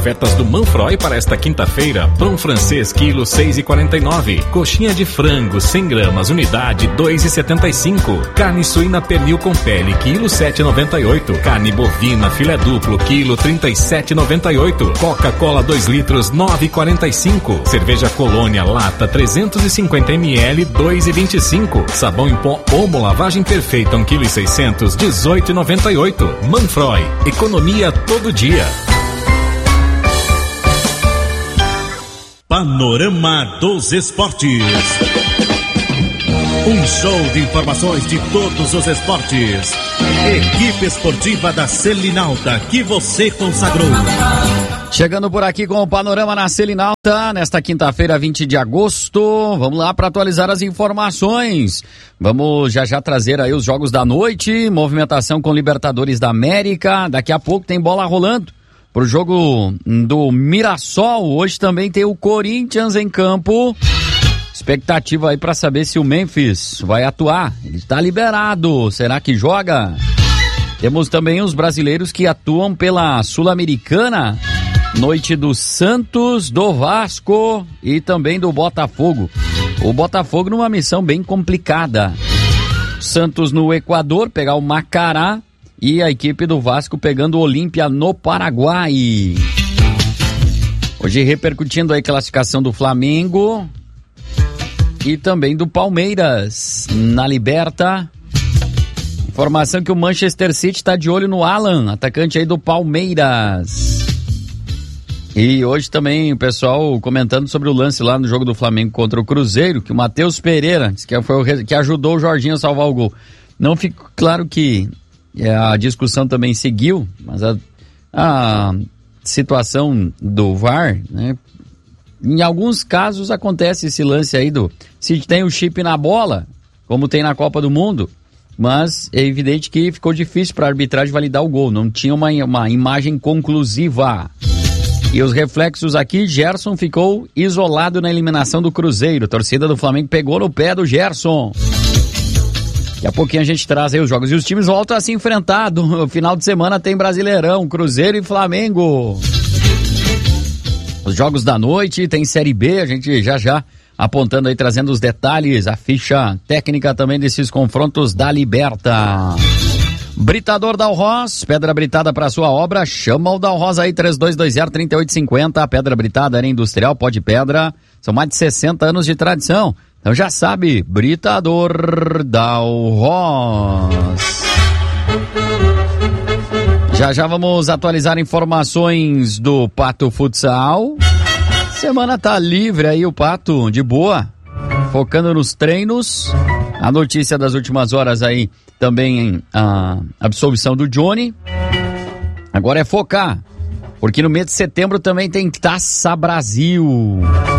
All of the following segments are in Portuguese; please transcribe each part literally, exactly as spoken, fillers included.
ofertas do Manfroy para esta quinta-feira. Pão francês, quilo seis e quarenta e nove. Coxinha de frango, cem gramas, unidade dois e setenta e cinco. Carne suína pernil com pele, quilo sete e noventa e oito. Carne bovina, filé duplo, quilo trinta e sete e noventa e oito. Coca-Cola dois litros, nove e quarenta e cinco. Cerveja Colônia, lata trezentos e cinquenta mililitros, dois e vinte e cinco. Sabão em pó Omo lavagem perfeita, um quilo e seiscentos, dezoito e noventa e oito. Manfroy, economia todo dia. Panorama dos Esportes. Um show de informações de todos os esportes. Equipe esportiva da Selinalta que você consagrou. Chegando por aqui com o Panorama na Selinalta, nesta quinta-feira, vinte de agosto. Vamos lá para atualizar as informações. Vamos já já trazer aí os jogos da noite, movimentação com Libertadores da América. Daqui a pouco tem bola rolando pro jogo do Mirassol. Hoje também tem o Corinthians em campo. Expectativa aí para saber se o Memphis vai atuar. Ele está liberado. Será que joga? Temos também os brasileiros que atuam pela Sul-Americana. Noite do Santos, do Vasco e também do Botafogo. O Botafogo numa missão bem complicada. Santos no Equador, pegar o Macará. E a equipe do Vasco pegando o Olímpia no Paraguai. Hoje repercutindo aí a classificação do Flamengo e também do Palmeiras na Liberta. Informação que o Manchester City está de olho no Alan, atacante aí do Palmeiras. E hoje também o pessoal comentando sobre o lance lá no jogo do Flamengo contra o Cruzeiro, que o Matheus Pereira disse que, foi o, que ajudou o Jorginho a salvar o gol. Não ficou claro que a discussão também seguiu, mas a, a situação do V A R, né? Em alguns casos acontece esse lance aí do... Se tem o chip na bola, como tem na Copa do Mundo, mas é evidente que ficou difícil para a arbitragem validar o gol, não tinha uma, uma imagem conclusiva. E os reflexos aqui, Gerson ficou isolado na eliminação do Cruzeiro, a torcida do Flamengo pegou no pé do Gerson. Daqui a pouquinho a gente traz aí os jogos. E os times voltam a se enfrentar. No final de semana tem Brasileirão, Cruzeiro e Flamengo. Os jogos da noite, tem Série B, a gente já já apontando aí, trazendo os detalhes, a ficha técnica também desses confrontos da Liberta. Britador Dalhoz, pedra britada para sua obra, chama o Dalhoz aí, três dois dois zero, três oito cinco zero, pedra britada, área industrial, pó de pedra, são mais de sessenta anos de tradição. Então já sabe, Britador Dalhoz. Já já vamos atualizar informações do Pato Futsal. Semana tá livre aí o Pato, de boa, focando nos treinos. A notícia das últimas horas aí também a absolvição do Johnny. Agora é focar, porque no mês de setembro também tem Taça Brasil.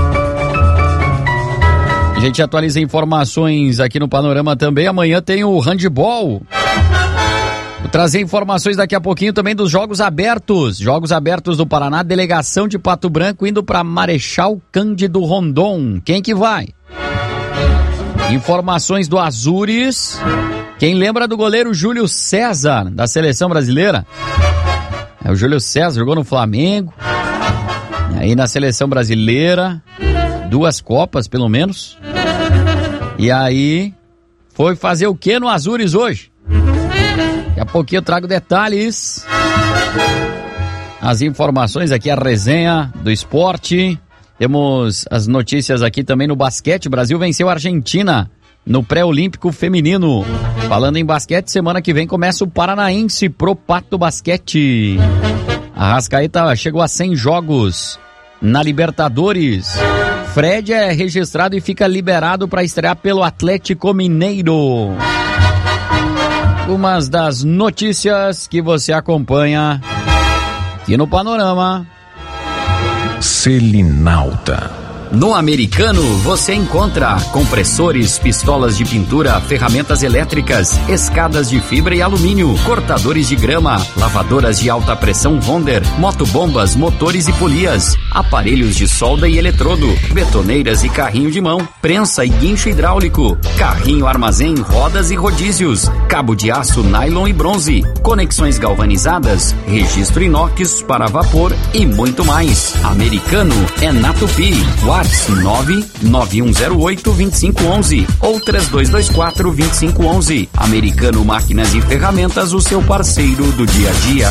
A gente atualiza informações aqui no Panorama também. Amanhã tem o handball. Vou trazer informações daqui a pouquinho também dos Jogos Abertos. Jogos Abertos do Paraná, delegação de Pato Branco indo para Marechal Cândido Rondon. Quem que vai? Informações do Azures. Quem lembra do goleiro Júlio César, da seleção brasileira? É, o Júlio César jogou no Flamengo. E aí na seleção brasileira, duas Copas pelo menos. E aí foi fazer o que no Azures hoje? Daqui a pouquinho eu trago detalhes, as informações aqui, a resenha do esporte. Temos as notícias aqui também no basquete. O Brasil venceu a Argentina no pré-olímpico feminino. Falando em basquete, semana que vem começa o Paranaense pro Pato Basquete. A Arrascaeta chegou a cem jogos na Libertadores. Fred é registrado e fica liberado para estrear pelo Atlético Mineiro. Algumas das notícias que você acompanha aqui no Panorama. Selinalta. No Americano você encontra compressores, pistolas de pintura, ferramentas elétricas, escadas de fibra e alumínio, cortadores de grama, lavadoras de alta pressão Ronder, motobombas, motores e polias, aparelhos de solda e eletrodo, betoneiras e carrinho de mão, prensa e guincho hidráulico, carrinho armazém, rodas e rodízios, cabo de aço, nylon e bronze, conexões galvanizadas, registro inox para vapor e muito mais. Americano é na Tupi. WhatsApp nove nove um zero oito dois cinco um um ou três dois dois quatro dois cinco um um. Americano Máquinas e Ferramentas, o seu parceiro do dia a dia.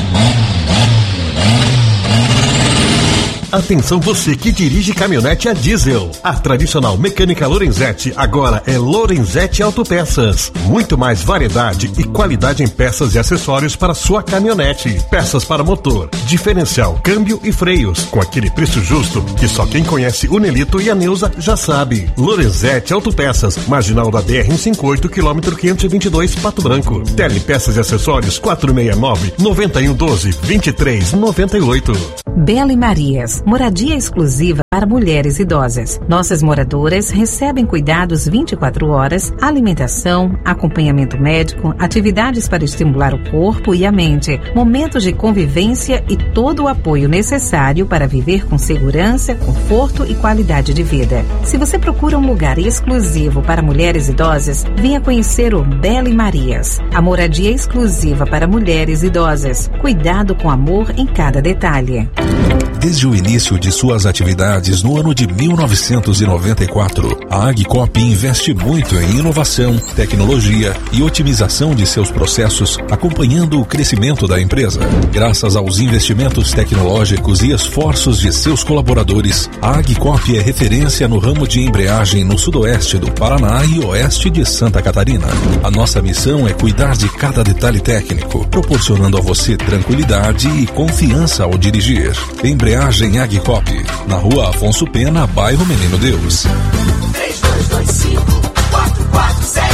Atenção você que dirige caminhonete a diesel. A tradicional mecânica Lorenzetti agora é Lorenzetti Autopeças. Muito mais variedade e qualidade em peças e acessórios para sua caminhonete. Peças para motor, diferencial, câmbio e freios. Com aquele preço justo que só quem conhece o Nelito e a Neuza já sabe. Lorenzetti Autopeças, marginal da B R cento e cinquenta e oito, quilômetro quinhentos e vinte e dois, Pato Branco. Tele Peças e Acessórios quatro seis nove, nove um um doze, vinte e três noventa e oito. Bela e Marias, moradia exclusiva para mulheres idosas. Nossas moradoras recebem cuidados vinte e quatro horas, alimentação, acompanhamento médico, atividades para estimular o corpo e a mente, momentos de convivência e todo o apoio necessário para viver com segurança, conforto e qualidade de vida. Se você procura um lugar exclusivo para mulheres idosas, venha conhecer o Bela e Marias, a moradia exclusiva para mulheres idosas. Cuidado com amor em cada detalhe. Desde o início de suas atividades no ano de mil novecentos e noventa e quatro, a Agcop investe muito em inovação, tecnologia e otimização de seus processos, acompanhando o crescimento da empresa. Graças aos investimentos tecnológicos e esforços de seus colaboradores, a Agcop é referência no ramo de embreagem no sudoeste do Paraná e oeste de Santa Catarina. A nossa missão é cuidar de cada detalhe técnico, proporcionando a você tranquilidade e confiança ao dirigir. Embreagem Agcop, na rua Afonso Pena, bairro Menino Deus. três dois dois cinco, quatro quatro sete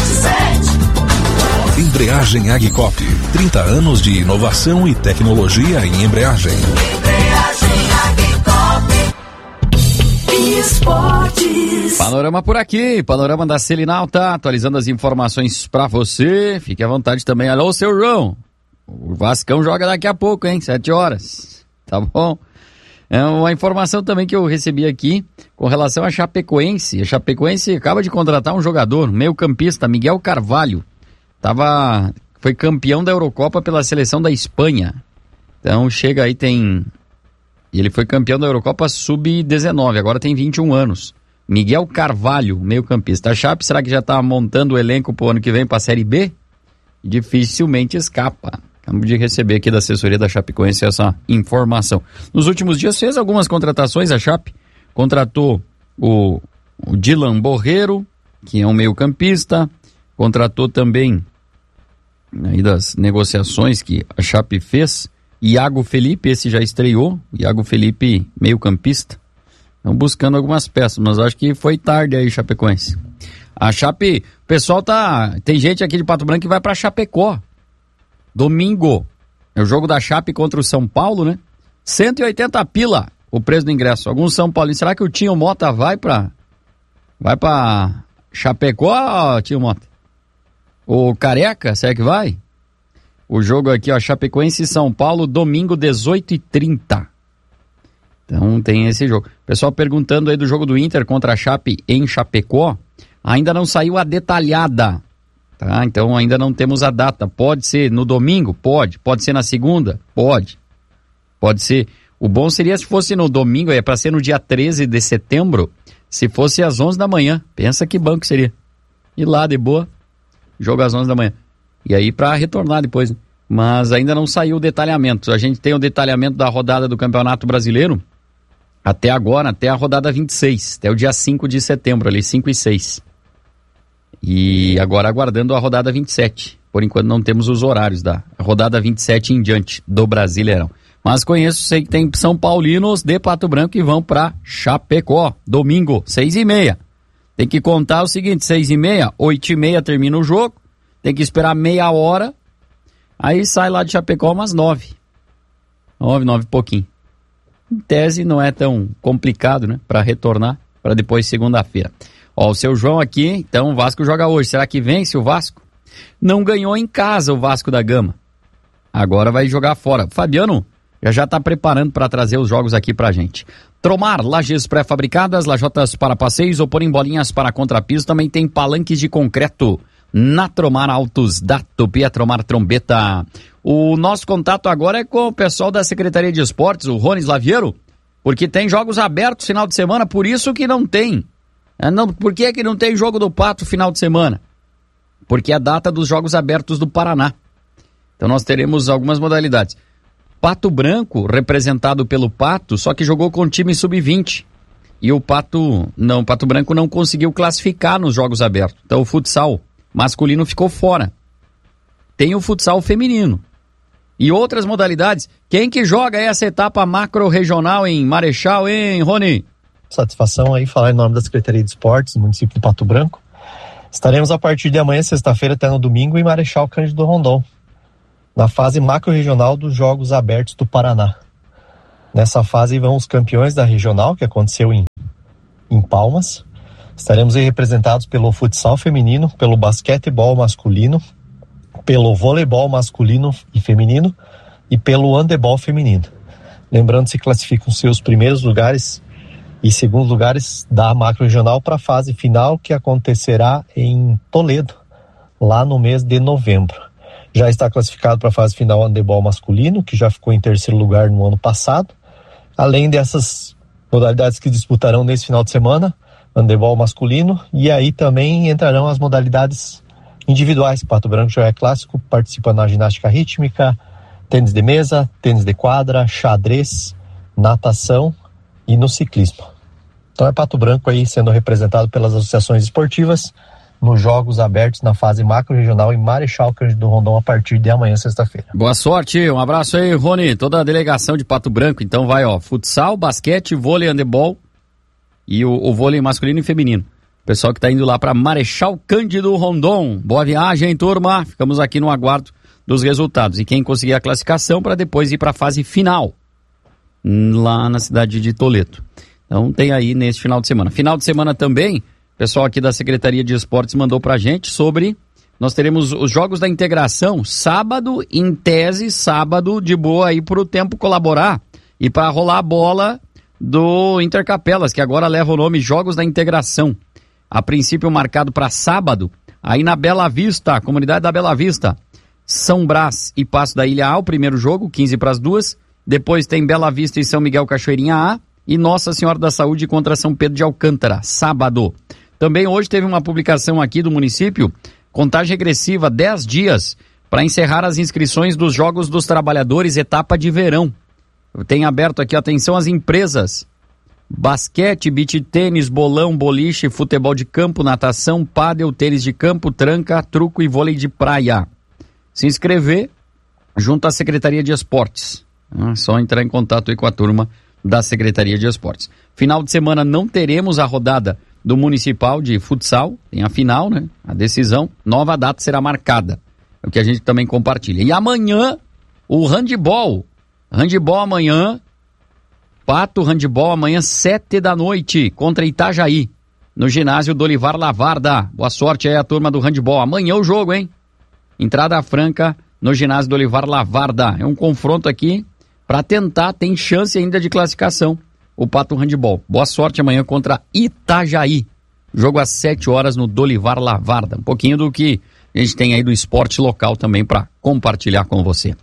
sete. Embreagem Agcop, trinta anos de inovação e tecnologia em embreagem. Embreagem Agcop. Esportes. Panorama por aqui, panorama da Selinalta, atualizando as informações pra você. Fique à vontade também. Alô, seu João. O Vascão joga daqui a pouco, hein? Sete horas. Tá bom? É uma informação também que eu recebi aqui com relação a Chapecoense. A Chapecoense acaba de contratar um jogador, meio-campista, Miguel Carvalho. Tava, foi campeão da Eurocopa pela seleção da Espanha. Então chega aí, tem... Ele foi campeão da Eurocopa sub dezenove, agora tem vinte e um anos. Miguel Carvalho, meio-campista. A Chape, será que já tá montando o elenco pro ano que vem pra Série B? Dificilmente escapa. Acabamos de receber aqui da assessoria da Chapecoense essa informação. Nos últimos dias fez algumas contratações, a Chape contratou o, o Dylan Borreiro, que é um meio-campista, contratou também, aí das negociações que a Chape fez, Iago Felipe, esse já estreou, Iago Felipe meio-campista. Estão buscando algumas peças, mas acho que foi tarde aí, Chapecoense. A Chape, o pessoal tá, tem gente aqui de Pato Branco que vai pra Chapecó. Domingo, é o jogo da Chape contra o São Paulo, né? cento e oitenta pila o preço do ingresso. Alguns São Paulinos, será que o Tinho Mota vai pra... Vai pra Chapecó, Tinho Mota? O Careca, será que vai? O jogo aqui, ó, Chapecoense e São Paulo, domingo, dezoito e trinta. Então tem esse jogo. Pessoal perguntando aí do jogo do Inter contra a Chape em Chapecó. Ainda não saiu a detalhada. Tá, então ainda não temos a data. Pode ser no domingo? Pode. Pode ser na segunda? Pode. Pode ser. O bom seria se fosse no domingo, é para ser no dia treze de setembro, se fosse às onze da manhã. Pensa que banco seria. E lá, de boa, jogo às onze da manhã. E aí para retornar depois. Né? Mas ainda não saiu o detalhamento. A gente tem o detalhamento da rodada do Campeonato Brasileiro até agora, até a rodada vinte e seis, até o dia cinco de setembro, ali, cinco e seis. E agora aguardando a rodada vinte e sete. Por enquanto não temos os horários da rodada vinte e sete em diante do Brasileirão. Mas conheço, sei que tem São Paulinos de Pato Branco que vão para Chapecó, domingo, seis e meia. Tem que contar o seguinte, seis e meia, oito e meia termina o jogo, tem que esperar meia hora, aí sai lá de Chapecó umas nove. Nove, nove e pouquinho. em tese não é tão complicado, né? Para retornar para depois segunda-feira. Ó, o seu João aqui, então o Vasco joga hoje. Será que vence o Vasco? Não ganhou em casa o Vasco da Gama. Agora vai jogar fora. Fabiano já já está preparando para trazer os jogos aqui pra gente. Tromar, lajes pré-fabricadas, lajotas para passeios ou porem bolinhas para contrapiso. Também tem palanques de concreto. Na Tromar Autos da Tupi, a Tromar Trombeta. O nosso contato agora é com o pessoal da Secretaria de Esportes, o Rony Slaviero, porque tem jogos abertos final de semana, por isso que não tem. É, não, por que que não tem jogo do Pato final de semana? Porque é a data dos Jogos Abertos do Paraná. Então nós teremos algumas modalidades. Pato Branco, representado pelo Pato, só que jogou com o time sub vinte. E o Pato, não, o Pato Branco não conseguiu classificar nos Jogos Abertos. Então o futsal masculino ficou fora. Tem o futsal feminino. E outras modalidades. Quem que joga essa etapa macro-regional em Marechal, hein, Rony? Satisfação aí falar em nome da Secretaria de Esportes do município de Pato Branco. Estaremos a partir de amanhã, sexta-feira, até no domingo, em Marechal Cândido Rondon, na fase macro-regional dos Jogos Abertos do Paraná. Nessa fase vão os campeões da regional, que aconteceu em, em Palmas. Estaremos aí representados pelo futsal feminino, pelo basquetebol masculino, pelo voleibol masculino e feminino e pelo handebol feminino. Lembrando, se classificam seus primeiros lugares e segundos lugares da macro-regional para a fase final, que acontecerá em Toledo, lá no mês de novembro. Já está classificado para a fase final o handebol masculino, que já ficou em terceiro lugar no ano passado. Além dessas modalidades que disputarão nesse final de semana, handebol masculino, e aí também entrarão as modalidades individuais. Pato Branco já é clássico, participa na ginástica rítmica, tênis de mesa, tênis de quadra, xadrez, natação e no ciclismo. Então é Pato Branco aí sendo representado pelas associações esportivas nos Jogos Abertos na fase macro-regional em Marechal Cândido Rondon a partir de amanhã, sexta-feira. Boa sorte, um abraço aí, Rony, toda a delegação de Pato Branco. Então vai, ó, futsal, basquete, vôlei, handebol e o, o vôlei masculino e feminino. Pessoal que tá indo lá para Marechal Cândido Rondon. Boa viagem, turma. Ficamos aqui no aguardo dos resultados. E quem conseguir a classificação para depois ir para a fase final, lá na cidade de Toledo. Então tem aí nesse final de semana. Final de semana também, o pessoal aqui da Secretaria de Esportes mandou pra gente sobre... Nós teremos os Jogos da Integração, sábado, em tese, sábado, de boa aí pro tempo colaborar e para rolar a bola do Intercapelas, que agora leva o nome Jogos da Integração. A princípio marcado para sábado, aí na Bela Vista, comunidade da Bela Vista. São Brás e Passo da Ilha A, o primeiro jogo, quinze para as duas. Depois tem Bela Vista e São Miguel Cachoeirinha A. E Nossa Senhora da Saúde contra São Pedro de Alcântara, sábado. Também hoje teve uma publicação aqui do município, contagem regressiva, dez dias, para encerrar as inscrições dos Jogos dos Trabalhadores, etapa de verão. Tem aberto aqui, atenção às empresas. Basquete, beach tênis, bolão, boliche, futebol de campo, natação, pádel, tênis de campo, tranca, truco e vôlei de praia. Se inscrever junto à Secretaria de Esportes. É só entrar em contato aí com a turma da Secretaria de Esportes. Final de semana não teremos a rodada do Municipal de Futsal, tem a final, né? A decisão, nova data será marcada. É o que a gente também compartilha. E amanhã, o handball. Handball amanhã, Pato Handball amanhã, sete da noite, contra Itajaí, no ginásio do Olivar Lavarda. Boa sorte aí a turma do handball. Amanhã o jogo, hein? Entrada franca no ginásio do Olivar Lavarda. É um confronto aqui para tentar, tem chance ainda de classificação, o Pato Handball. Boa sorte amanhã contra Itajaí. Jogo às sete horas no Dolivar Lavarda. Um pouquinho do que a gente tem aí do esporte local também para compartilhar com você.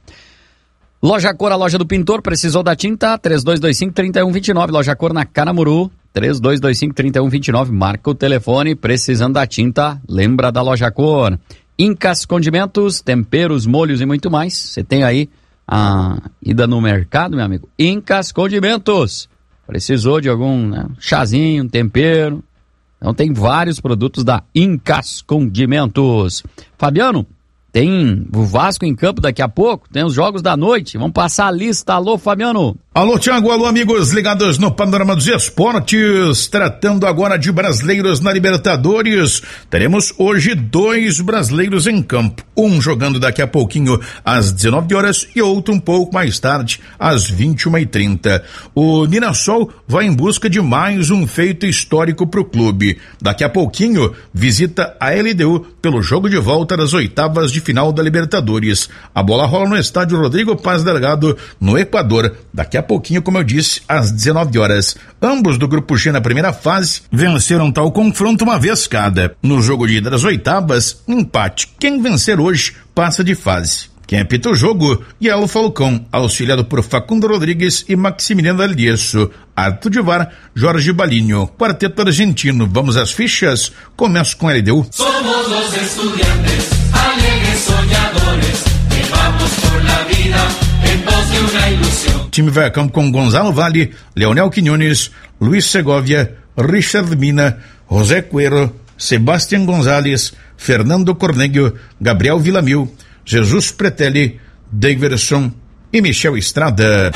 Loja Cor, a loja do pintor, precisou da tinta? três dois dois cinco, três um dois nove. Loja Cor na Canamuru, três dois dois cinco, três um dois nove. Marca o telefone, precisando da tinta, lembra da Loja Cor. Incas Condimentos, temperos, molhos e muito mais. Você tem aí a ida no mercado, meu amigo. Incas Condimentos. Precisou de algum, né, chazinho, tempero. Então tem vários produtos da Incas Condimentos. Fabiano, tem o Vasco em campo daqui a pouco. Tem os jogos da noite. Vamos passar a lista. Alô, Fabiano. Alô, Thiago, alô, amigos ligados no Panorama dos Esportes, tratando agora de brasileiros na Libertadores. Teremos hoje dois brasileiros em campo, um jogando daqui a pouquinho às dezenove horas e outro um pouco mais tarde, às vinte e uma e trinta. O Mirassol vai em busca de mais um feito histórico para o clube. Daqui a pouquinho visita a L D U pelo jogo de volta das oitavas de final da Libertadores. A bola rola no estádio Rodrigo Paz Delgado, no Equador. Daqui a pouquinho, como eu disse, às dezenove horas. Ambos do Grupo G na primeira fase venceram tal confronto uma vez cada. No jogo de ida das oitavas, empate. Quem vencer hoje passa de fase. Quem apita o jogo? Yelo Falcão, auxiliado por Facundo Rodrigues e Maximiliano Aliesso. Árbitro de V A R, Jorge Balinho. Quarteto argentino. Vamos às fichas? Começo com a L D U. Somos los estudiantes, alegres soñadores, que vamos por la vida en pos de una ilusión. Time vai a campo com Gonzalo Vale, Leonel Quinones, Luiz Segovia, Richard Mina, José Cuero, Sebastián González, Fernando Cornélio, Gabriel Villamil, Jesus Pretelli, Daverson e Michel Estrada.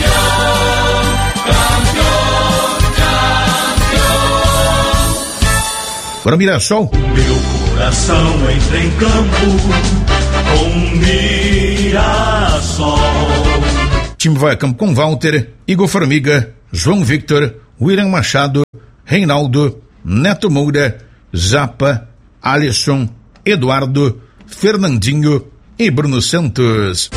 Para o Mirassol. Meu coração entra em campo com Mirassol. Time vai a campo com Walter, Igor Formiga, João Victor, William Machado, Reinaldo, Neto Moura, Zapa, Alisson, Eduardo, Fernandinho e Bruno Santos.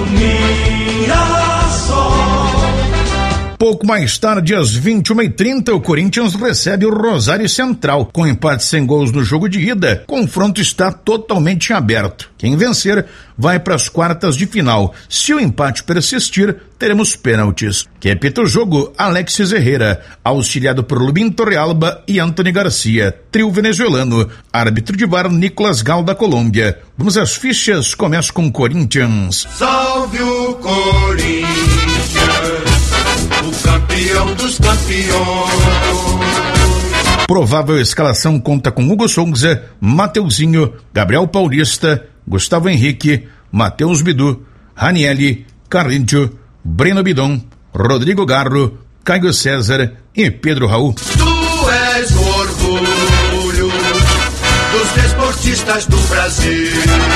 Pouco mais tarde, às vinte e uma e trinta, o Corinthians recebe o Rosário Central. Com empate sem gols no jogo de ida, o confronto está totalmente aberto. Quem vencer vai para as quartas de final. Se o empate persistir, teremos pênaltis. Quem apita o jogo? Alexis Herrera, auxiliado por Lubin Torrealba e Antony Garcia. Trio venezuelano. Árbitro de V A R, Nicolas Gal da Colômbia. Vamos às fichas. Começa com Corinthians. Salve o Corinthians, o campeão dos campeões. Provável escalação conta com Hugo Souza, Mateuzinho, Gabriel Paulista, Gustavo Henrique, Matheus Bidu, Ranielli, Carrinho, Breno Bidon, Rodrigo Garro, Caio César e Pedro Raul. Tu és o orgulho dos desportistas do Brasil.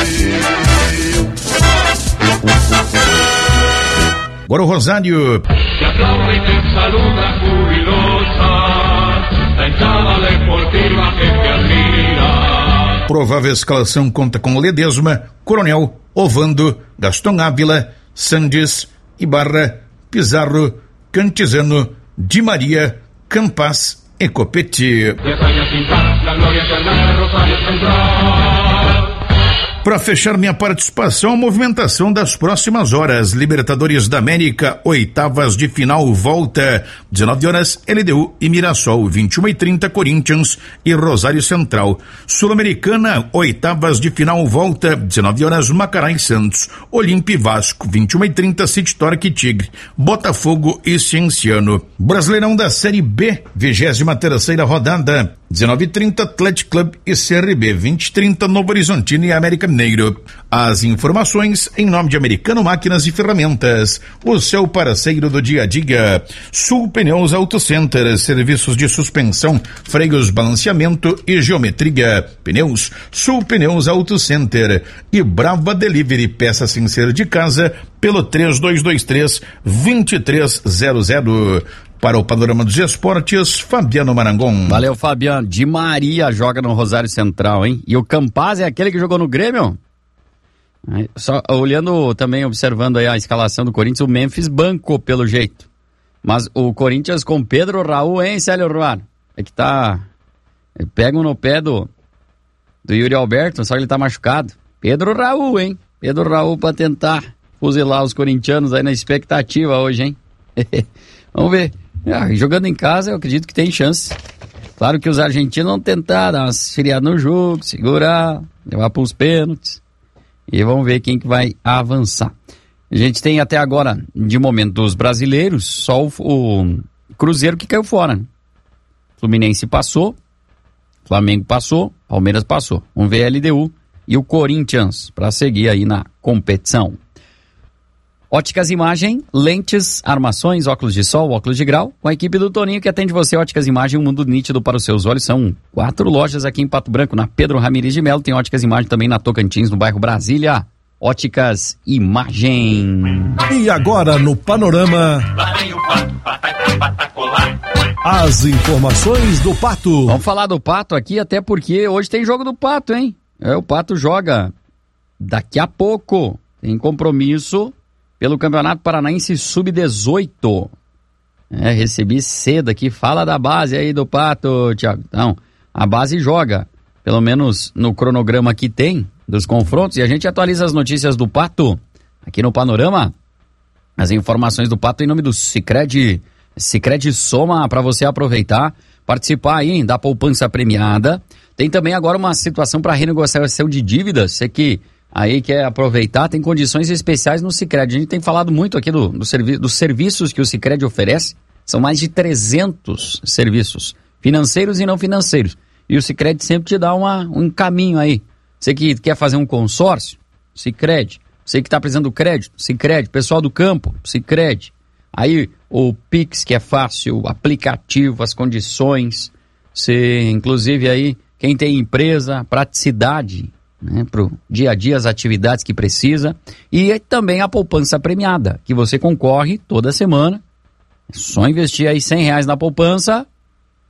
Agora o Rosário. Te aplaude y te saluda jubilosa, la hinchada deportiva que te admira. Provável escalação conta com Ledesma, Coronel, Ovando, Gaston Ávila, Sandes, Ibarra, Pizarro, Cantizano, Di Maria, Campas e Copetti. Para fechar minha participação, a movimentação das próximas horas. Libertadores da América, oitavas de final, volta. dezenove horas, L D U e Mirassol. vinte e uma e trinta, Corinthians e Rosário Central. Sul-Americana, oitavas de final, volta. dezenove horas, Macará e Santos. Olímpia e Vasco. vinte e uma e trinta, City Torque e Tigre. Botafogo e Cienciano. Brasileirão da Série B, vigésima terceira rodada. dezenove e trinta, Atlético Clube e C R B. vinte e trinta, Novo Horizontino e América Mineiro. As informações em nome de Americano Máquinas e Ferramentas, o seu parceiro do dia a dia. Sul Pneus Auto Center, serviços de suspensão, freios, balanceamento e geometria. Pneus, Sul Pneus Auto Center. E Brava Delivery, peças sem ser de casa, pelo três dois dois três, dois três zero zero. Para o Panorama dos Esportes, Fabiano Marangon. Valeu, Fabiano. Di Maria joga no Rosário Central, hein? E o Campaz é aquele que jogou no Grêmio? Só olhando também, observando aí a escalação do Corinthians, o Memphis bancou pelo jeito. Mas o Corinthians com Pedro Raul, hein, Célio Ruar? É que tá... Pegam no pé do, do Yuri Alberto, só que ele tá machucado. Pedro Raul, hein? Pedro Raul pra tentar fuzilar os corintianos aí na expectativa hoje, hein? Vamos ver. Ah, jogando em casa, eu acredito que tem chance. Claro que os argentinos vão tentar dar uma esfriada no jogo, segurar, levar para os pênaltis. E vamos ver quem que vai avançar. A gente tem até agora, de momento, dos brasileiros, só o, o Cruzeiro que caiu fora. Né? Fluminense passou, Flamengo passou, Palmeiras passou. Vamos ver a L D U e o Corinthians para seguir aí na competição. Óticas Imagem, lentes, armações, óculos de sol, óculos de grau, com a equipe do Toninho que atende você. Óticas Imagem, um mundo nítido para os seus olhos. São quatro lojas aqui em Pato Branco, na Pedro Ramires de Melo. Tem Óticas Imagem também na Tocantins, no bairro Brasília. Óticas Imagem. E agora no Panorama, as informações do Pato. Vamos falar do Pato aqui, até porque hoje tem jogo do Pato, hein? É, o Pato joga daqui a pouco. Tem compromisso pelo Campeonato Paranaense sub dezoito. É, recebi cedo aqui. Fala da base aí do Pato, Thiago. Então, a base joga, pelo menos no cronograma que tem dos confrontos, e a gente atualiza as notícias do Pato aqui no Panorama. As informações do Pato em nome do Sicredi. Sicredi Soma, para você aproveitar, participar aí da poupança premiada. Tem também agora uma situação para renegociação de dívidas. Você que aí quer aproveitar, tem condições especiais no Sicredi. A gente tem falado muito aqui do, do servi- dos serviços que o Sicredi oferece. São mais de trezentos serviços, financeiros e não financeiros. E o Sicredi sempre te dá uma, um caminho aí. Você que quer fazer um consórcio, Sicredi. Você que está precisando do crédito, Sicredi. Pessoal do campo, Sicredi. Aí o Pix, que é fácil, o aplicativo, as condições. Você, inclusive aí, quem tem empresa, praticidade, né, para o dia a dia, as atividades que precisa. E também a poupança premiada, que você concorre toda semana. É só investir aí cem reais na poupança,